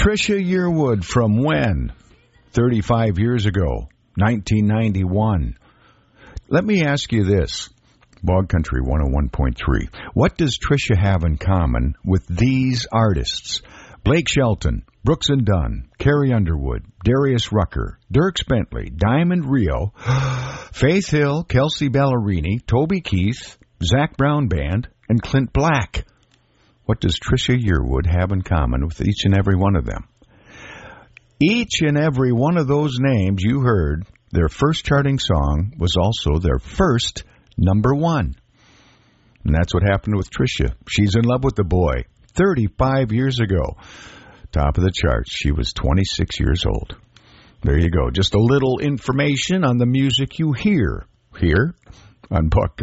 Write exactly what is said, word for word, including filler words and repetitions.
Trisha Yearwood from when? thirty-five years ago, nineteen ninety-one. Let me ask you this, Bog Country one oh one point three. What does Trisha have in common with these artists? Blake Shelton, Brooks and Dunn, Carrie Underwood, Darius Rucker, Dierks Bentley, Diamond Rio, Faith Hill, Kelsey Ballerini, Toby Keith, Zac Brown Band, and Clint Black. What does Trisha Yearwood have in common with each and every one of them? Each and every one of those names you heard, their first charting song was also their first number one. And that's what happened with Trisha. She's in love with the boy. thirty-five years ago. Top of the charts. She was twenty-six years old. There you go. Just a little information on the music you hear here on Buck